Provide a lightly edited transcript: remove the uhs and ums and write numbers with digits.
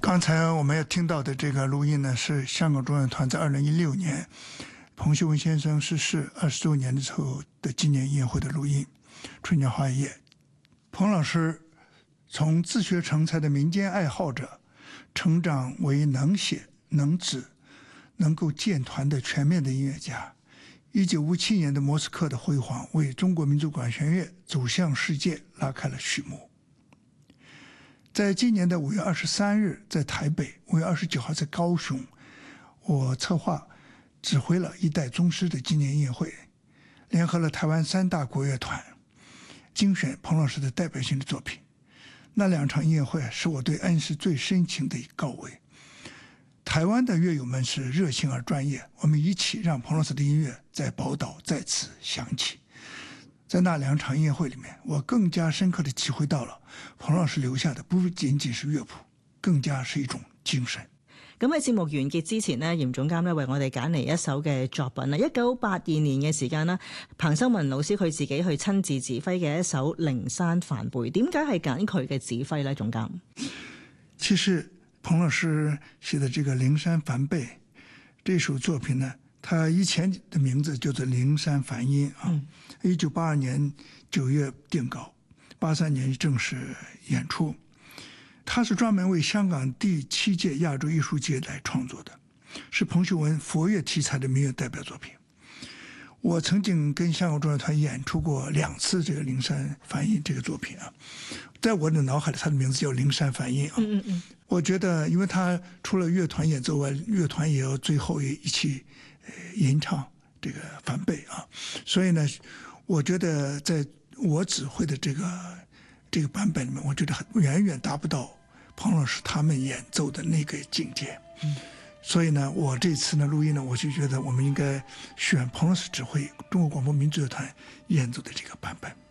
刚才我们要听到的这个录音呢，是香港中乐团在2016年彭秀文先生逝世20周年的时候的纪念音乐会的录音，《春江花月夜》。彭老师从自学成才的民间爱好者，成长为能写能指、能够建团的全面的音乐家。1957年的莫斯科的辉煌，为中国民族管弦乐走向世界拉开了序幕。在今年的5月23日在台北，5月29号在高雄，我策划指挥了一代宗师的纪念音乐会，联合了台湾3大国乐团，精选彭老师的代表性的作品。那2场音乐会是我对恩师最深情的告慰。台湾的乐友们是热情而专业，我们一起让彭老师的音乐在宝岛再次响起。在那2场音乐会里面，我更加深刻地体会到了彭老師留下的不僅僅是樂譜，更加是一種精神。 咁喺節目完結之前呢，嚴總監咧為我哋揀嚟一首嘅作品啦。1982年嘅時間啦，彭修文老師佢自己去親自指揮嘅一首《靈山梵貝》，點解係揀佢嘅指揮呢？總監， 其實彭老師寫的這個《靈山梵貝》這首作品呢，他以前的名字叫做靈山梵音啊。1982年9月定稿，83年正式演出。他是專門為香港第7屆亞洲藝術節來創作的，是彭秀文佛樂題材的民樂代表作品。我曾經跟香港中樂團演出過2次這個靈山梵音這個作品啊，在我的腦海裡，他的名字叫靈山梵音啊。我覺得，因為他除了樂團演奏外，樂團也要最後一起吟唱這個梵貝啊，所以呢，我覺得在我指揮的這個版本裡面，我覺得遠遠達不到彭老師他們演奏的那個境界。所以呢，我這次呢錄音呢，我就覺得我們應該選彭老師指揮中國廣播民族樂團演奏的這個版本。